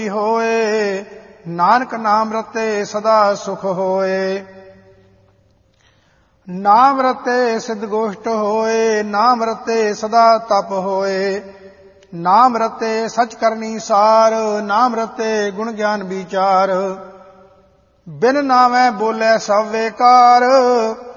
ਹੋਏ, ਨਾਨਕ ਨਾਮ ਰਤੇ ਸਦਾ ਸੁਖ ਹੋਏ। ਨਾਮ ਰਤੇ ਸਿੱਧ ਗੋਸ਼ਟ ਹੋਏ, ਨਾਮ ਰਤੇ ਸਦਾ ਤਪ ਹੋਏ। ਨਾਮ ਰਤੇ ਸਚ ਕਰਨੀ ਸਾਰ, ਨਾਮ ਰਤੇ ਗੁਣ ਗਿਆਨ ਵਿਚਾਰ। ਬਿਨ ਨਾਮੈ ਬੋਲੇ ਸਭ ਵੇਕਾਰ,